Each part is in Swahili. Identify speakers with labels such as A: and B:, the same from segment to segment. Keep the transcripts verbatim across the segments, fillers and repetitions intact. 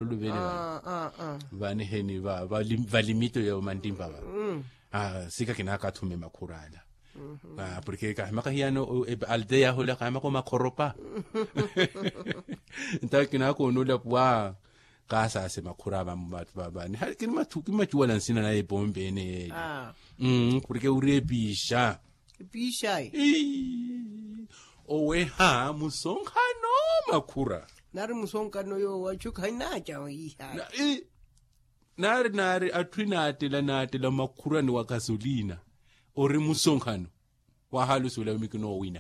A: lubele
B: ah ah ah
A: vane heni va valimito yo mandimba va ah sika kinaka thume makhurala ah porque ka maka hiano aldea hola ka mako makoropa nta kinako nula kwa kasa se makhura ba batho ba bane ha ke mathuki matjuala nsina na e bombe ne
B: ah
A: mm porque urebisha
B: bisha
A: owe ha musonkhano makhura
B: nari musonkhano yo wachuka inaja oyiha
A: na e nari nari atwinate la nate la makhura ni wa gasolina ori musonkhano wa halusula mikino wina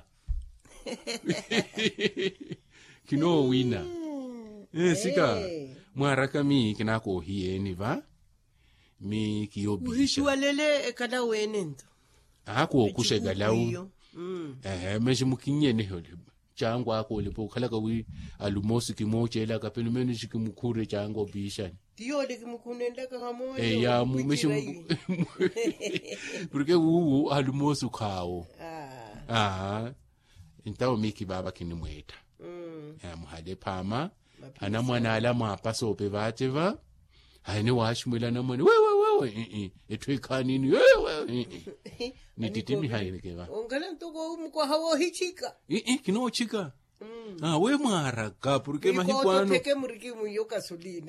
A: kino wina eh sika mwaraka mi kinako hieni va mi kiyobisha
B: uhishwalele ekada wenento
A: ako kushega lawo eh meje mukinyene hole changu ako lipo khala ka wi alumosi kimotshela ka pelumeni shikimukhure changu bisha
B: tiyole kimukunenda ka gamoyo
A: eh ya mu meje porque u alumosi khawo
B: ah
A: ah intawo miki baba kinimweta
B: mm
A: ya muhade phama ana mwana ala mapaso pe bateva hayini washimela namone we we we etwekhanini we we ni titimi hayini ke ba
B: ongala ntoko umko hawo hichika
A: eh kino chika ah we mara ka porque mahikwano
B: teke muriki muyo gasolina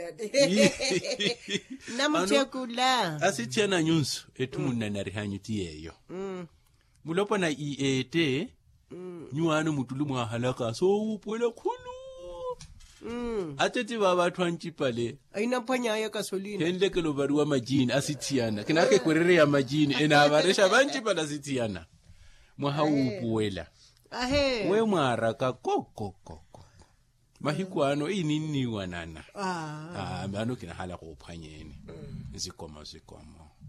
B: namuchekula
A: asithiana nyunsu etumunna nari hanyuti yeyo
B: mm
A: mulopo na iete nyuano mutulu mwa halaka so upwela khulu
B: mm
A: ateti baba twanchipa le
B: aina panya ya gasolina
A: hendekelo barua majini asithiana kinake kwerere ya majini ena baresha banchipa la sithiana mwa haupuela
B: ahe
A: we mwara ka koko koko mahikwano inini wanana
B: ah
A: ah mano kina hala go phanyeni zikoma zikoma